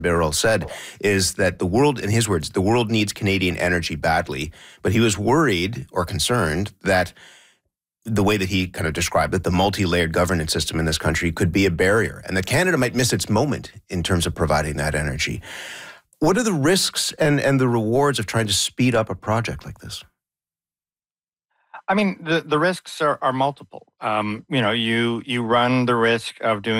Birrell said is that the world, in his words, the world needs Canadian energy badly, but he was worried or concerned that the way that he kind of described it, the multi-layered governance system in this country could be a barrier and that Canada might miss its moment in terms of providing that energy. What are the risks and the rewards of trying to speed up a project like this? I mean, the risks are multiple. You run the risk of doing